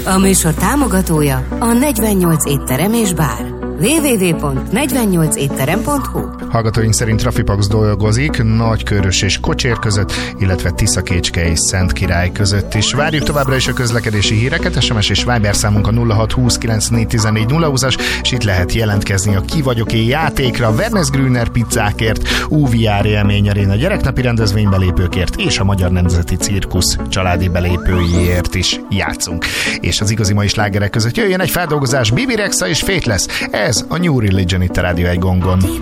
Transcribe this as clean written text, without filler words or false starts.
A műsor támogatója a 48 étterem és bár. www.48etterem.hu. Hallgatóink szerint Trafipax dolgozik Nagykörös és Kocsér között, illetve Tiszakécske és Szentkirály között is. Várjuk továbbra is a közlekedési híreket, SMS és Viber számunk a 06209414 és itt lehet jelentkezni a Ki vagyok-é játékra, Wernes Grüner pizzákért, UVR élmény aréna gyereknapi rendezvény belépőkért és a Magyar Nemzeti Cirkusz családi belépőiért is játszunk. És az igazi mai slágerek között jöjjön egy feldolgozás, Bibi Rexha és Faithless. Ez a New Religion itt a Rádió 1 gongon.